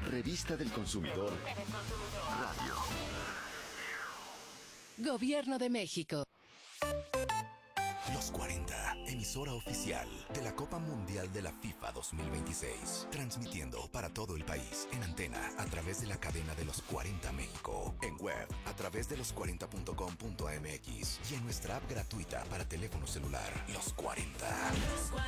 Revista del Consumidor. Radio. Gobierno de México. Los 40, emisora oficial de la Copa Mundial de la FIFA 2026. Transmitiendo para todo el país en antena a través de la cadena de los 40 México. En web a través de los40.com.mx y en nuestra app gratuita para teléfono celular. Los 40.